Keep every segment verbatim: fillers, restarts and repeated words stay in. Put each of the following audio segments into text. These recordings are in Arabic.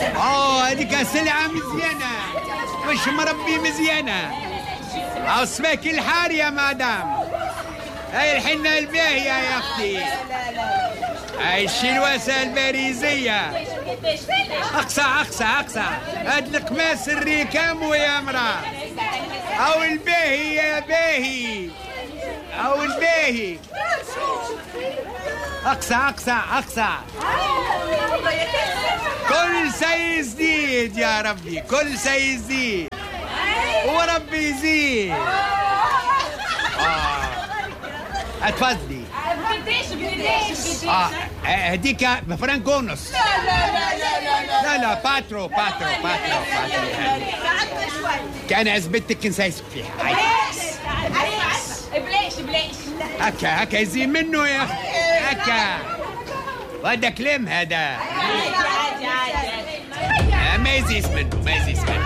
اوه هذيك سلعة مزيانة، مش مربي مزيانة. عصبك الحار يا مدام. هاي الحنة الباهية يا اختي. هاي الشلوسة الباريزية. اقصى اقصى اقصى. هاد القماس الريكامو يا مرا. او الباهي يا باهي. او الباهي. اقصى اقصى اقصى. كل شيء جديد يا ربي، كل شيء جديد وربي يزيد. اه اتفضلي. بديش بديش اه هديك بفرنك ونص. لا لا لا لا لا لا باترو باترو باترو باترو. كان عزبتك نسايسك فيها. بلاش بلاش. هكا هكا يزين منه يا اخي هكا. وهذا كلام هذا. عادي عادي. ما يزيس منه ما يزيس منه.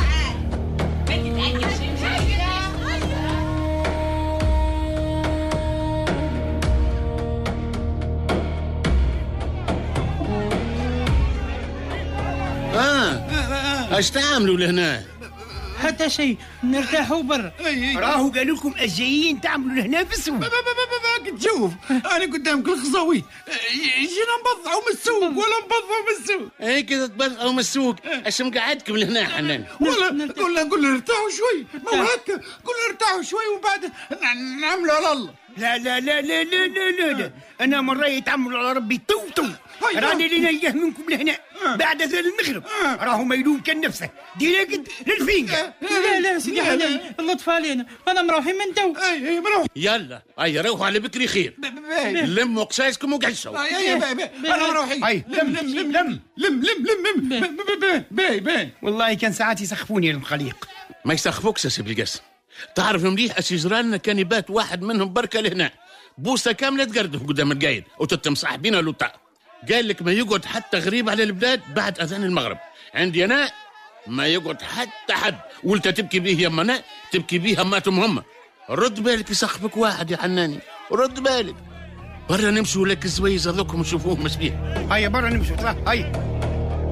اه اش تعملوا لهنا؟ حتى شيء، نرتاحوا برا. راهو قالوا لكم الجايين تعملوا لهنا في السوق. تشوف انا قدامك الخزاوي جينا نبضعوا من السوق ولا نبضعوا من السوق. اي كذا تبضعوا من السوق. اش مقعدكم لهنا حنان؟ ولا قلنا قلنا نرتاحوا شوي، ما هو هكا قلنا نرتاحوا شوي ومن بعد نعملوا على الله. لا لا لا لا لا لا لا, لا. انا من رايي تعملوا على ربي تو تو. راني اللي نلقاه منكم لهنا بعد اذان المغرب. راهو ميلون كان نفسه ديريكت للفينقه. لا لا سيدي حنان اللطف علينا، انا مروحي من تو. اي اي مروح. يلا اي روحوا على بكري خير. لموا قصايصكم وقعشوا. اي اي انا مروحي. اي لم لم لم لم لم لم لم لم باي باي. والله كان ساعات يسخفوني المخليق. ما يسخفوكش يا سيدي القاسم. تعرف مليح الشجران كان يبات واحد منهم بركه لهنا بوسه كامله تقرده قدام القايد وتتمصح بينا لوطا. قال لك ما يقعد حتى غريب على البلاد بعد اذان المغرب. عندي انا ما يقعد حتى حد. وانت تبكي بيه يا منا تبكي بيه هماتهم هم. رد بالك يسخفك واحد يا حناني، رد بالك. برا نمشوا لك الزويز هذوكم نشوفوهم مش بيه. هيا برا نمشوا. هيا